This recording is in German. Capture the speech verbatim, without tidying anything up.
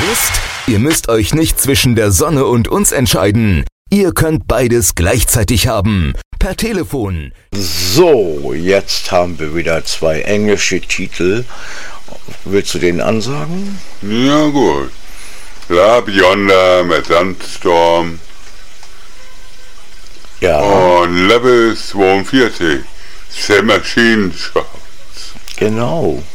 Gewusst? Ihr müsst euch nicht zwischen der Sonne und uns entscheiden. Ihr könnt beides gleichzeitig haben. Per Telefon. So, jetzt haben wir wieder zwei englische Titel. Willst du den ansagen? Ja gut. Love Yonder mit Sandstorm. Ja. Und Level zweiundvierzig. The Machine Shots. Genau.